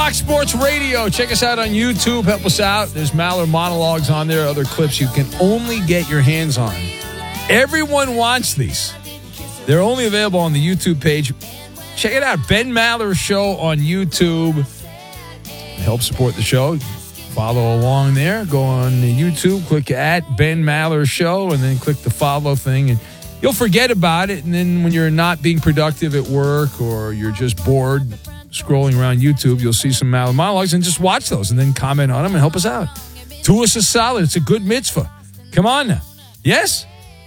Fox Sports Radio. Check us out on YouTube. Help us out. There's Maller monologues on there, other clips you can only get your hands on. Everyone wants these. They're only available on the YouTube page. Check it out. Ben Maller Show on YouTube. Help support the show. Follow along there. Go on YouTube, click at Ben Maller Show, and then click the follow thing. And you'll forget about it. And then when you're not being productive at work or you're just bored scrolling around YouTube, you'll see some Maller monologues and just watch those and then comment on them and help us out. Do us a solid. It's a good mitzvah. Come on now. Yes?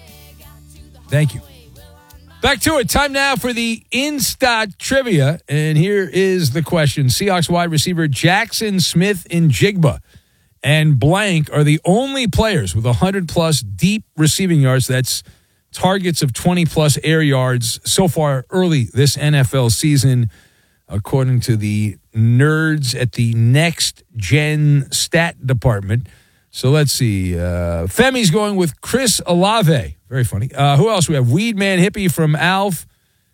Thank you. Back to it. Time now for the Instat Trivia. And here is the question. Seahawks wide receiver Jackson Smith-Njigba and blank are the only players with 100-plus deep receiving yards. That's targets of 20-plus air yards so far early this NFL season, according to the nerds at the Next Gen Stat Department. So let's see. Femi's going with Chris Olave. Very funny. Who else? We have Weedman Hippie from Alf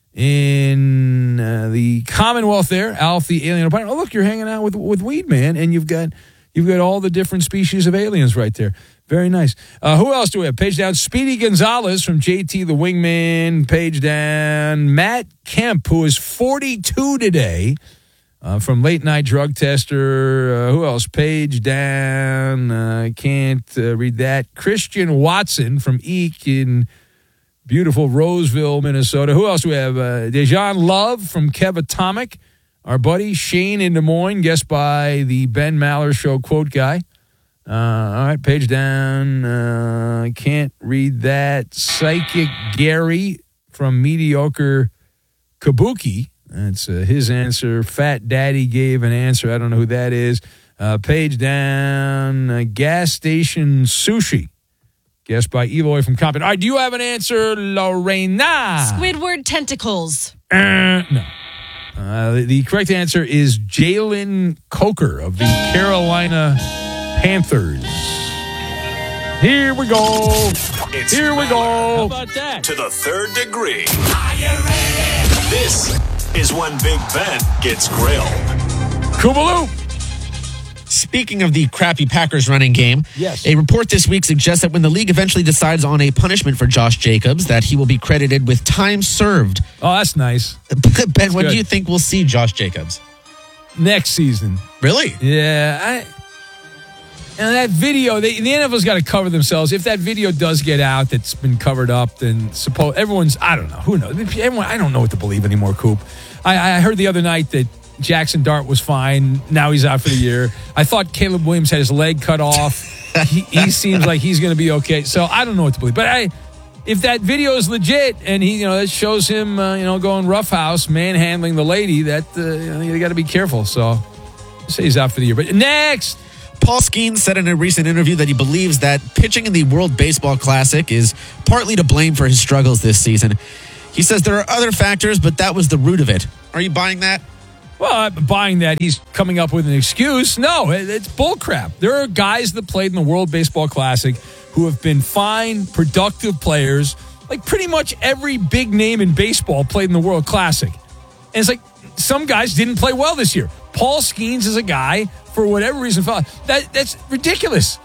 in the Commonwealth there. Alf, the alien opponent. Oh, look, you're hanging out with Weedman, and you've got all the different species of aliens right there. Very nice. Who else do we have? Page down. Speedy Gonzalez from JT the Wingman. Page down. Matt Kemp, who is 42 today. From Late Night Drug Tester. Who else? Page down. Can't read that. Christian Watson from Eek in beautiful Roseville, Minnesota. Who else do we have? Dejan Love from Kev Atomic. Our buddy Shane in Des Moines, guessed by the Ben Maller Show quote guy. All right, page down. Can't read that. Psychic Gary from Mediocre Kabuki. That's his answer. Fat Daddy gave an answer. I don't know who that is. Page down. Gas Station Sushi. Guessed by Eloy from Compton. All right, do you have an answer, Lorena? Squidward tentacles. No. The correct answer is Jalen Coker of the Carolina Panthers. Here we go. Here we go. How about that? To the third degree. Are you ready? This is when Big Ben gets grilled. Kubaloo. Speaking of the crappy Packers running game, yes. A report this week suggests that when the league eventually decides on a punishment for Josh Jacobs, that he will be credited with time served. Oh, that's nice. Ben, when do you think we'll see Josh Jacobs? Next season. Really? Yeah. And that video, the NFL's got to cover themselves. If that video does get out that's been covered up, then everyone's, I don't know. Who knows? I don't know what to believe anymore, Coop. I heard the other night that Jackson Dart was fine. Now he's out for the year. I thought Caleb Williams had his leg cut off. He seems like he's going to be okay. So I don't know what to believe. But if that video is legit and that shows him, going roughhouse, manhandling the lady, that you got to be careful. So I'll say he's out for the year. But next. Paul Skeens said in a recent interview that he believes that pitching in the World Baseball Classic is partly to blame for his struggles this season. He says there are other factors, but that was the root of it. Are you buying that? Well, I'm buying that he's coming up with an excuse. No, it's bullcrap. There are guys that played in the World Baseball Classic who have been fine, productive players. Like pretty much every big name in baseball played in the World Classic. And it's like some guys didn't play well this year. Paul Skeens is a guy, for whatever reason, that's ridiculous.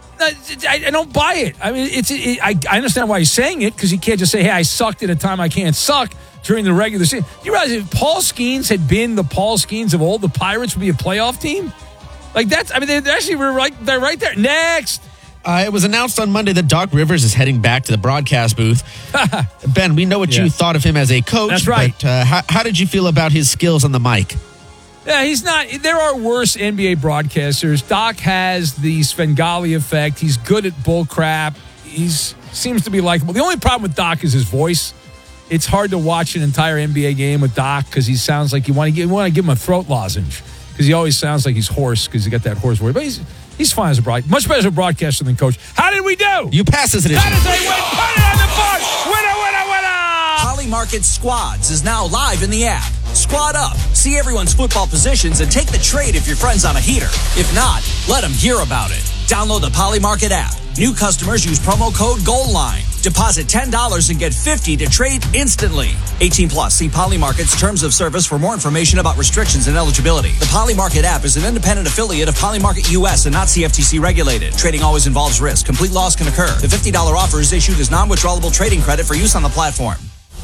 I don't buy it. I mean, I understand why he's saying it, because he can't just say, hey, I sucked at a time I can't suck during the regular season. You realize if Paul Skeens had been the Paul Skeens of old, the Pirates would be a playoff team? Like that's, I mean, they're actually they're right there. Next. It was announced on Monday that Doc Rivers is heading back to the broadcast booth. Ben, we know what you thought of him as a coach. That's right. But how did you feel about his skills on the mic? Yeah, he's not. There are worse NBA broadcasters. Doc has the Svengali effect. He's good at bull crap. He seems to be likable. The only problem with Doc is his voice. It's hard to watch an entire NBA game with Doc because he sounds like you want to give him a throat lozenge because he always sounds like he's hoarse because he got that hoarse voice. But he's fine as a much better as a broadcaster than coach. How did we do? You passed as it is. That is a win. Put it on the board. Winner, winner, winner. Poly Market Squads is now live in the app. Squad up, see everyone's football positions, and take the trade if your friend's on a heater. If not, let them hear about it. Download the Poly Market app. New customers use promo code GOALLINE. Deposit $10 and get $50 to trade instantly. 18 plus. See Polymarket's terms of service for more information about restrictions and eligibility. The Polymarket app is an independent affiliate of Polymarket US and not CFTC regulated. Trading always involves risk. Complete loss can occur. The $50 offer is issued as non-withdrawable trading credit for use on the platform.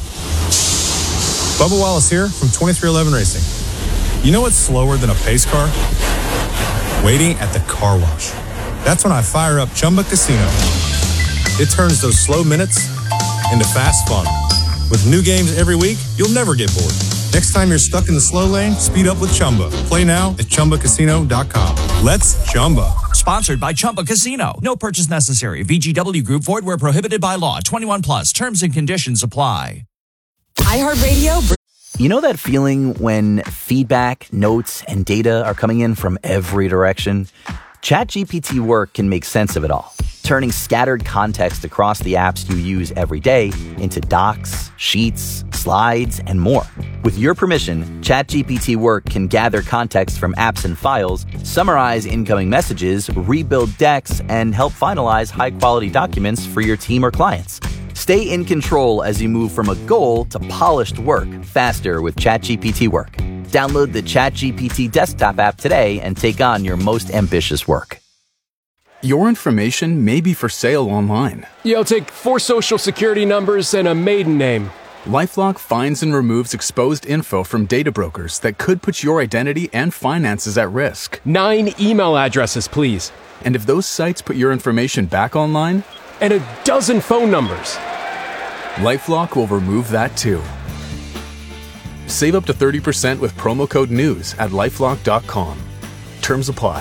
Bubba Wallace here from 2311 Racing. You know what's slower than a pace car? Waiting at the car wash. That's when I fire up Chumba Casino. It turns those slow minutes into fast fun. With new games every week, you'll never get bored. Next time you're stuck in the slow lane, speed up with Chumba. Play now at ChumbaCasino.com. Let's Chumba. Sponsored by Chumba Casino. No purchase necessary. VGW Group. Void where prohibited by law. 21 plus. Terms and conditions apply. iHeartRadio. You know that feeling when feedback, notes, and data are coming in from every direction? ChatGPT Work can make sense of it all, turning scattered context across the apps you use every day into docs, sheets, slides, and more. With your permission, ChatGPT Work can gather context from apps and files, summarize incoming messages, rebuild decks, and help finalize high-quality documents for your team or clients. Stay in control as you move from a goal to polished work faster with ChatGPT Work. Download the ChatGPT desktop app today and take on your most ambitious work. Your information may be for sale online. I'll take 4 social security numbers and a maiden name. LifeLock finds and removes exposed info from data brokers that could put your identity and finances at risk. 9 email addresses, please. And if those sites put your information back online, And a dozen phone numbers. LifeLock will remove that too. Save up to 30% with promo code NEWS at LifeLock.com. Terms apply.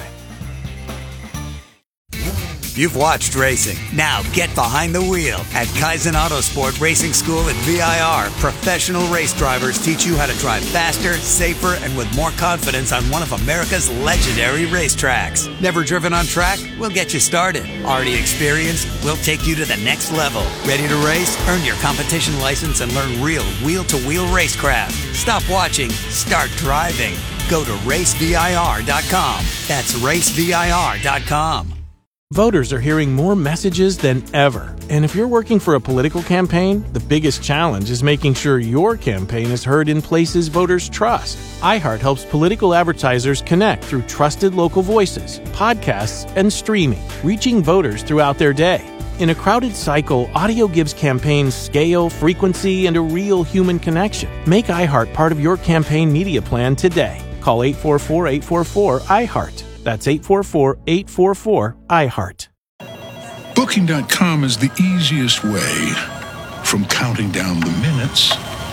You've watched racing. Now get behind the wheel. At Kaizen Autosport Racing School at VIR, professional race drivers teach you how to drive faster, safer, and with more confidence on one of America's legendary racetracks. Never driven on track? We'll get you started. Already experienced? We'll take you to the next level. Ready to race? Earn your competition license and learn real wheel-to-wheel racecraft. Stop watching. Start driving. Go to racevir.com. That's racevir.com. Voters are hearing more messages than ever. And if you're working for a political campaign, the biggest challenge is making sure your campaign is heard in places voters trust. iHeart helps political advertisers connect through trusted local voices, podcasts, and streaming, reaching voters throughout their day. In a crowded cycle, audio gives campaigns scale, frequency, and a real human connection. Make iHeart part of your campaign media plan today. Call 844-844-iHeart. That's 844-844-iHeart. Booking.com is the easiest way from counting down the minutes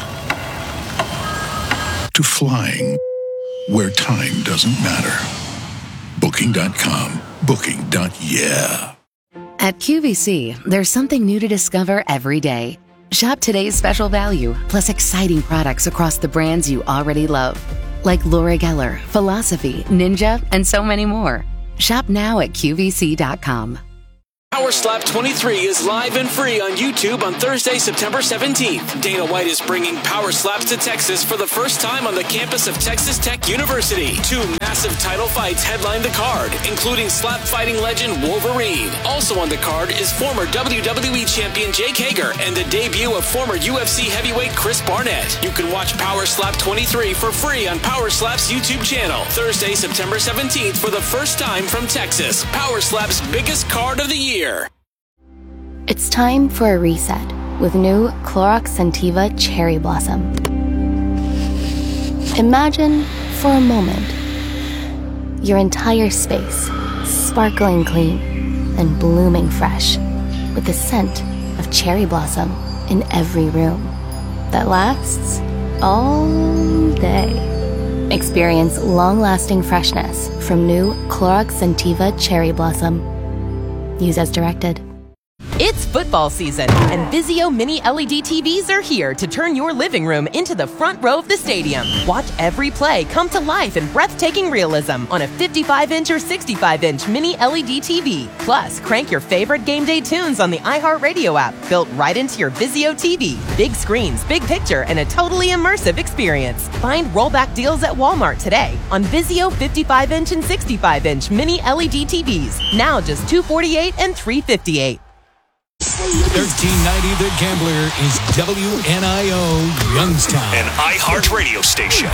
to flying where time doesn't matter. Booking.com. Booking.yeah. At QVC, there's something new to discover every day. Shop today's special value, plus exciting products across the brands you already love. Like Laura Geller, Philosophy, Ninja, and so many more. Shop now at QVC.com. Power Slap 23 is live and free on YouTube on Thursday, September 17th. Dana White is bringing Power Slaps to Texas for the first time on the campus of Texas Tech University. 2 massive title fights headline the card, including slap fighting legend Wolverine. Also on the card is former WWE champion Jake Hager and the debut of former UFC heavyweight Chris Barnett. You can watch Power Slap 23 for free on Power Slap's YouTube channel. Thursday, September 17th for the first time from Texas. Power Slap's biggest card of the year. It's time for a reset with new Clorox Scentiva Cherry Blossom. Imagine, for a moment, your entire space sparkling clean and blooming fresh with the scent of cherry blossom in every room that lasts all day. Experience long-lasting freshness from new Clorox Scentiva Cherry Blossom. Use as directed. It's football season, and Vizio Mini LED TVs are here to turn your living room into the front row of the stadium. Watch every play come to life in breathtaking realism on a 55-inch or 65-inch Mini LED TV. Plus, crank your favorite game day tunes on the iHeartRadio app, built right into your Vizio TV. Big screens, big picture, and a totally immersive experience. Find rollback deals at Walmart today on Vizio 55-inch and 65-inch Mini LED TVs. Now just $248 and $358. 1390 The Gambler is WNIO Youngstown. An iHeartRadio station.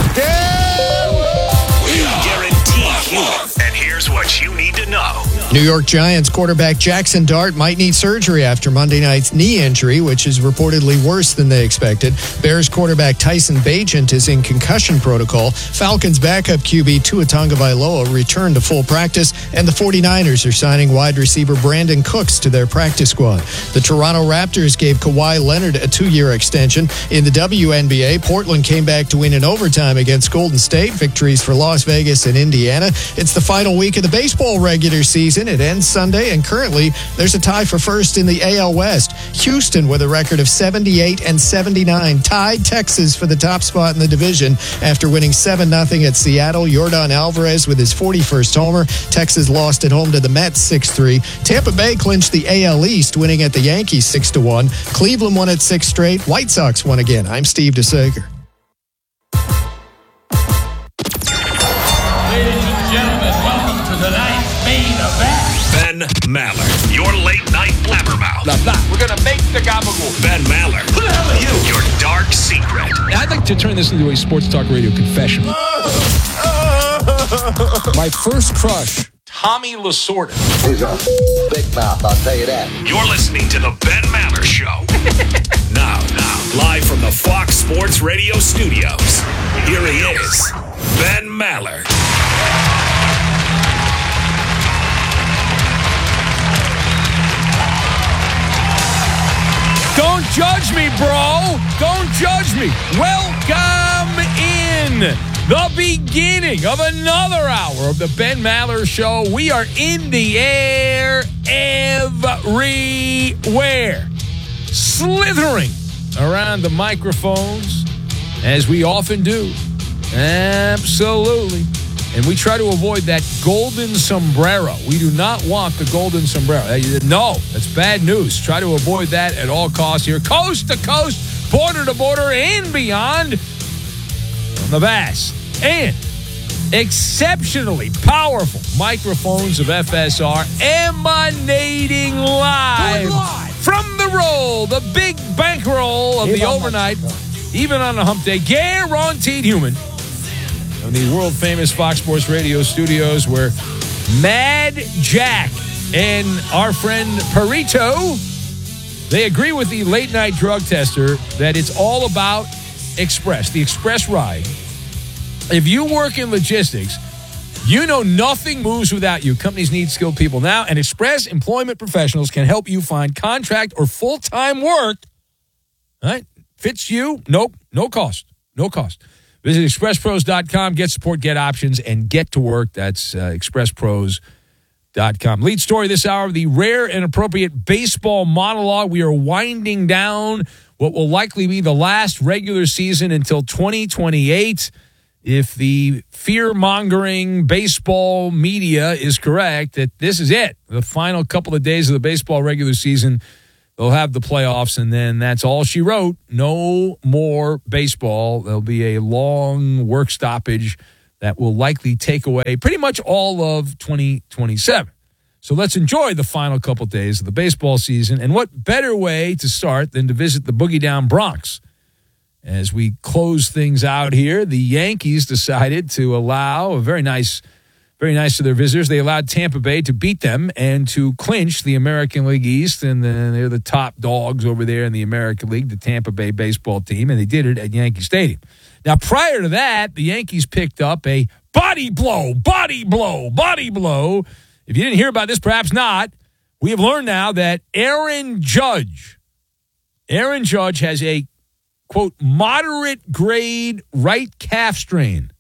Guaranteed human. And here's what you need to know. New York Giants quarterback Jackson Dart might need surgery after Monday night's knee injury, which is reportedly worse than they expected. Bears quarterback Tyson Bagent is in concussion protocol. Falcons backup QB Tua Tagovailoa returned to full practice, and the 49ers are signing wide receiver Brandon Cooks to their practice squad. The Toronto Raptors gave Kawhi Leonard a 2-year extension. In the WNBA, Portland came back to win in overtime against Golden State. Victories for Las Vegas and Indiana. It's the final week of the baseball regular season. It ends Sunday, and currently there's a tie for first in the AL West. Houston, with a record of 78-79, tied Texas for the top spot in the division after winning 7-0 at Seattle. Yordan Alvarez with his 41st homer. Texas lost at home to the Mets 6-3. Tampa Bay clinched the AL East, winning at the Yankees 6-1. Cleveland won at 6 straight. White Sox won again. I'm Steve DeSager. Ladies and gentlemen, welcome to tonight's main event. Ben Maller, your late night blabbermouth. Blah, blah. We're going to make the gabagool. Ben Maller. Who the hell are you? Your dark secret. I'd like to turn this into a sports talk radio confession. My first crush, Tommy Lasorda. He's a big mouth, I'll tell you that. You're listening to the Ben Maller Show. Now, live from the Fox Sports Radio studios, here he is, Ben Maller. Don't judge me, bro. Don't judge me. Welcome in the beginning of another hour of the Ben Maller Show. We are in the air everywhere, slithering around the microphones, as we often do. Absolutely. And we try to avoid that golden sombrero. We do not want the golden sombrero. No, that's bad news. Try to avoid that at all costs here. Coast to coast, border to border, and beyond. On the vast and exceptionally powerful microphones of FSR, emanating live from the roll, the big bankroll of the overnight, even on a hump day, guaranteed human. On the world-famous Fox Sports Radio studios, where Mad Jack and our friend Perito, they agree with the late-night drug tester that it's all about Express, the Express ride. If you work in logistics, you know nothing moves without you. Companies need skilled people now, and Express employment professionals can help you find contract or full-time work. All right? Fits you? Nope. No cost. No cost. Visit expresspros.com, get support, get options, and get to work. That's expresspros.com. Lead story this hour, the rare and appropriate baseball monologue. We are winding down what will likely be the last regular season until 2028. If the fear-mongering baseball media is correct, that this is it. The final couple of days of the baseball regular season, they'll have the playoffs, and then that's all she wrote. No more baseball. There'll be a long work stoppage that will likely take away pretty much all of 2027. So let's enjoy the final couple days of the baseball season. And what better way to start than to visit the Boogie Down Bronx? As we close things out here, the Yankees decided to allow very nice to their visitors. They allowed Tampa Bay to beat them and to clinch the American League East, and then they're the top dogs over there in the American League, the Tampa Bay baseball team, and they did it at Yankee Stadium. Now, prior to that, the Yankees picked up a body blow. If you didn't hear about this, perhaps not. We have learned now that Aaron Judge has a, quote, moderate grade right calf strain.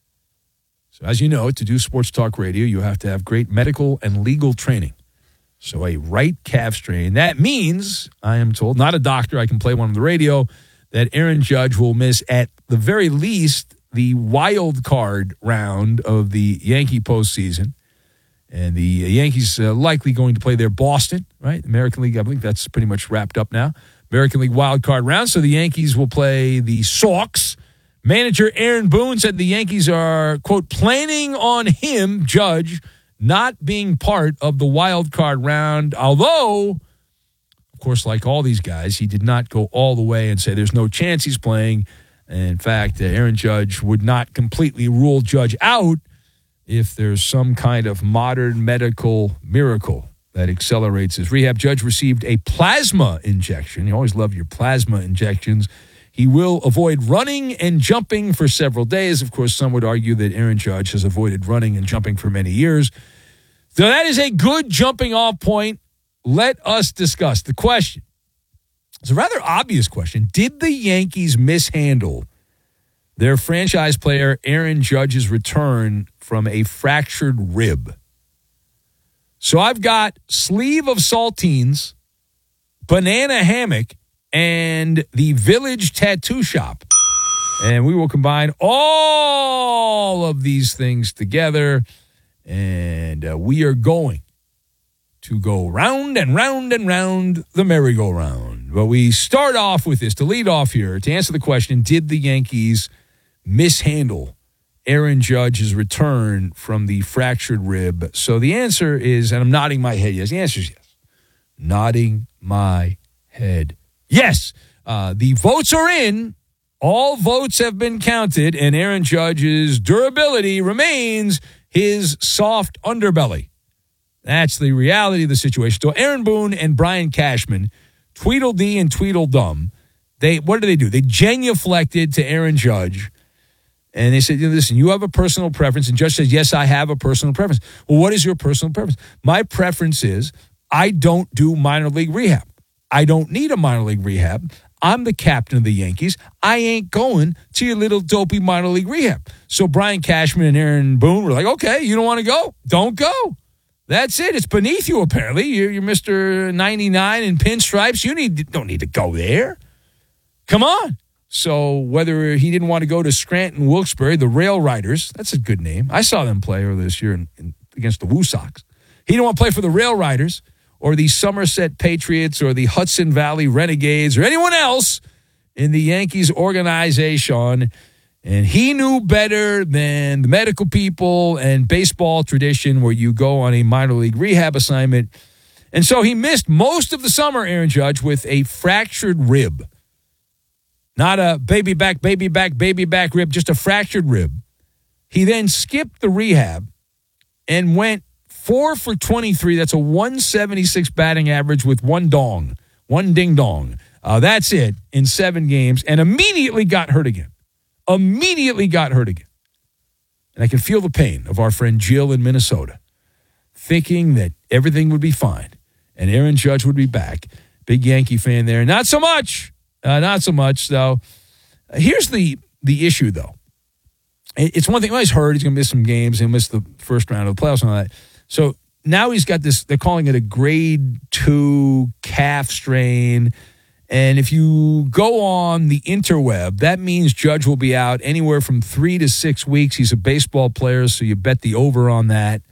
As you know, to do sports talk radio, you have to have great medical and legal training. So a right calf strain. That means, I am told, not a doctor, I can play one on the radio, that Aaron Judge will miss at the very least the wild card round of the Yankee postseason. And the Yankees likely going to play their Boston, right? American League, I believe that's pretty much wrapped up now. American League wild card round. So the Yankees will play the Sox. Manager Aaron Boone said the Yankees are, quote, planning on him, Judge, not being part of the wild card round. Although, of course, like all these guys, he did not go all the way and say there's no chance he's playing. And in fact, Aaron Judge would not completely rule Judge out if there's some kind of modern medical miracle that accelerates his rehab. Judge received a plasma injection. You always love your plasma injections. He will avoid running and jumping for several days. Of course, some would argue that Aaron Judge has avoided running and jumping for many years. So that is a good jumping off point. Let us discuss the question. It's a rather obvious question. Did the Yankees mishandle their franchise player Aaron Judge's return from a fractured rib? So I've got sleeve of saltines, banana hammock, and the Village Tattoo Shop. And we will combine all of these things together, and we are going to go round and round and round the merry-go-round. But we start off with this. To lead off here, to answer the question, did the Yankees mishandle Aaron Judge's return from the fractured rib? So the answer is, and I'm nodding my head yes. The answer is yes. Nodding my head yes. The votes are in. All votes have been counted, and Aaron Judge's durability remains his soft underbelly. That's the reality of the situation. So Aaron Boone and Brian Cashman, Tweedledee and Tweedledum, what did? They genuflected to Aaron Judge, and they said, listen, you have a personal preference. And Judge says, yes, I have a personal preference. Well, what is your personal preference? My preference is I don't do minor league rehab. I don't need a minor league rehab. I'm the captain of the Yankees. I ain't going to your little dopey minor league rehab. So Brian Cashman and Aaron Boone were like, okay, you don't want to go? Don't go. That's it. It's beneath you, apparently. You're Mr. 99 in pinstripes. You don't need to go there. Come on. So whether he didn't want to go to Scranton Wilkes-Barre, the Rail Riders, that's a good name. I saw them play earlier this year against the Woo Sox. He didn't want to play for the Rail Riders or the Somerset Patriots or the Hudson Valley Renegades or anyone else in the Yankees organization. And he knew better than the medical people and baseball tradition where you go on a minor league rehab assignment. And so he missed most of the summer, Aaron Judge, with a fractured rib. Not a baby back rib, just a fractured rib. He then skipped the rehab and went 4 for 23. That's a 176 batting average with one ding dong. That's it in 7 games, and immediately got hurt again. And I can feel the pain of our friend Jill in Minnesota, thinking that everything would be fine and Aaron Judge would be back. Big Yankee fan there. Not so much, though. Here's the issue, though. It's one thing. Well, he's hurt. He's going to miss some games. He'll miss the first round of the playoffs and all that. So now he's got this, they're calling it a grade 2 calf strain. And if you go on the interweb, that means Judge will be out anywhere from 3 to 6 weeks. He's a baseball player, so you bet the over on that.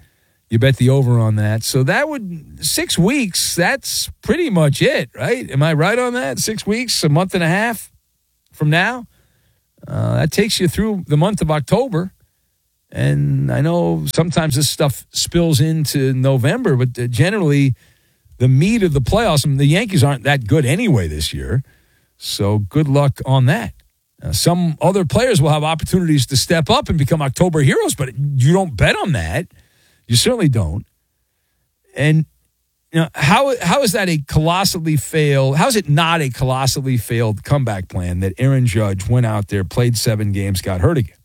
So that would, 6 weeks, that's pretty much it, right? Am I right on that? 6 weeks, a month and a half from now? That takes you through the month of October. And I know sometimes this stuff spills into November, but generally the meat of the playoffs, the Yankees aren't that good anyway this year. So good luck on that. Some other players will have opportunities to step up and become October heroes, but you don't bet on that. You certainly don't. And how is that how is it not a colossally failed comeback plan that Aaron Judge went out there, played 7 games, got hurt again?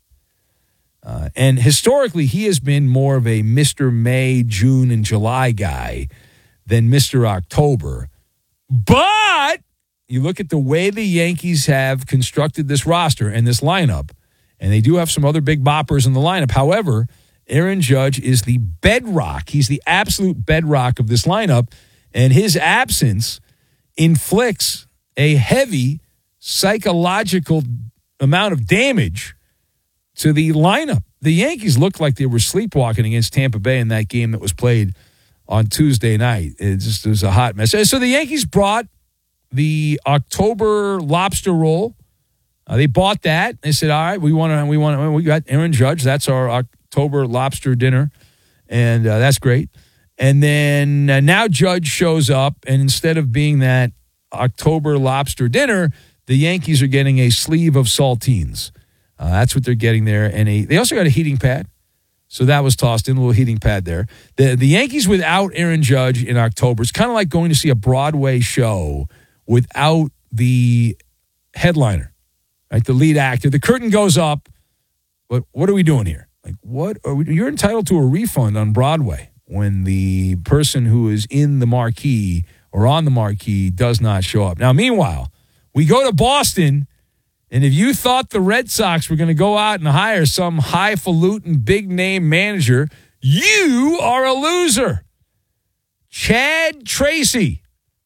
And historically, he has been more of a Mr. May, June, and July guy than Mr. October. But you look at the way the Yankees have constructed this roster and this lineup, and they do have some other big boppers in the lineup. However, Aaron Judge is the bedrock. He's the absolute bedrock of this lineup, and his absence inflicts a heavy psychological amount of damage to the lineup. The Yankees looked like they were sleepwalking against Tampa Bay in that game that was played on Tuesday night. It was a hot mess. So the Yankees brought the October lobster roll. They bought that. They said, all right, we got Aaron Judge. That's our October lobster dinner. And that's great. And then now Judge shows up, and instead of being that October lobster dinner, the Yankees are getting a sleeve of saltines. That's what they're getting there. And they also got a heating pad. So that was tossed in, a little heating pad there. The Yankees without Aaron Judge in October, it's kind of like going to see a Broadway show without the headliner, right? The lead actor. The curtain goes up, but what are we doing here? Like, what are we? You're entitled to a refund on Broadway when the person who is in the marquee or on the marquee does not show up. Now, meanwhile, we go to Boston, and if you thought the Red Sox were going to go out and hire some highfalutin big-name manager, you are a loser. Chad Tracy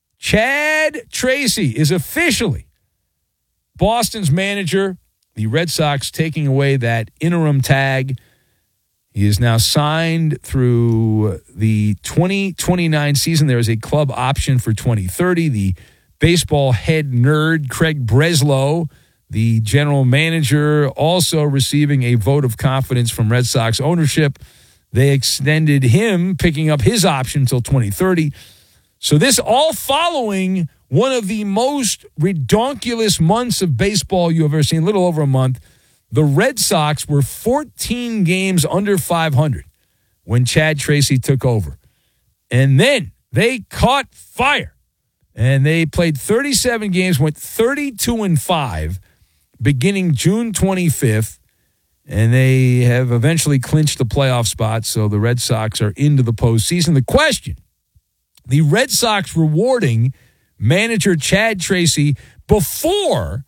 is officially Boston's manager. The Red Sox taking away that interim tag. He is now signed through the 2029 season. There is a club option for 2030. The baseball head nerd, Craig Breslow, the general manager, also receiving a vote of confidence from Red Sox ownership. They extended him, picking up his option until 2030. So this all following one of the most redonkulous months of baseball you have ever seen, a little over a month. The Red Sox were 14 games under 500 when Chad Tracy took over. And then they caught fire. And they played 37 games, went 32-5, beginning June 25th. And they have eventually clinched the playoff spot, so the Red Sox are into the postseason. The question, the Red Sox rewarding manager Chad Tracy before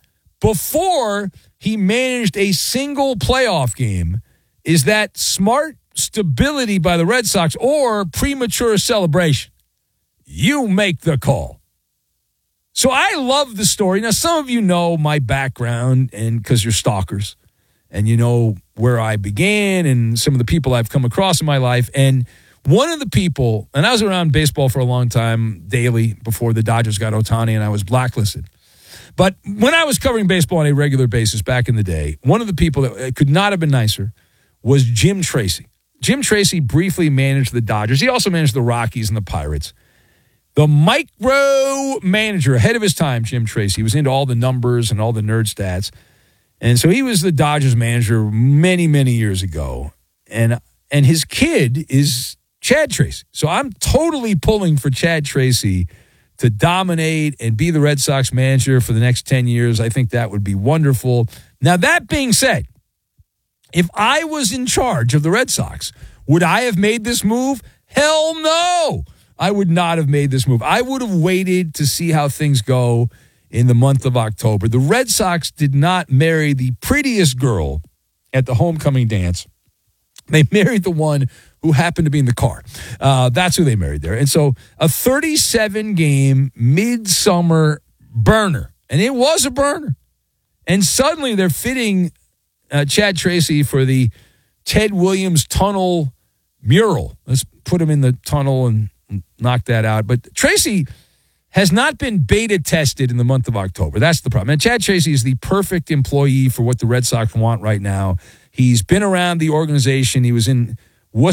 he managed a single playoff game, is that smart stability by the Red Sox or premature celebration? You make the call. So I love the story. Now, some of you know my background, and because you're stalkers, and you know where I began and some of the people I've come across in my life. And one of the people, and I was around baseball for a long time, daily, before the Dodgers got Ohtani, and I was blacklisted. But when I was covering baseball on a regular basis back in the day, one of the people that could not have been nicer was Jim Tracy. Jim Tracy briefly managed the Dodgers. He also managed the Rockies and the Pirates. The micro manager, ahead of his time, Jim Tracy. He was into all the numbers and all the nerd stats. And so he was the Dodgers manager many, many years ago. And his kid is Chad Tracy. So I'm totally pulling for Chad Tracy to dominate and be the Red Sox manager for the next 10 years. I think that would be wonderful. Now, that being said, if I was in charge of the Red Sox, would I have made this move? Hell no. I would not have made this move. I would have waited to see how things go in the month of October. The Red Sox did not marry the prettiest girl at the homecoming dance. They married the one who happened to be in the car. That's who they married there. And so a 37-game midsummer burner, and it was a burner. And suddenly they're fitting Chad Tracy for the Ted Williams tunnel mural. Let's put him in the tunnel and knock that out. But Tracy has not been beta tested in the month of October. That's the problem. And Chad Tracy is the perfect employee for what the Red Sox want right now. He's been around the organization. He was in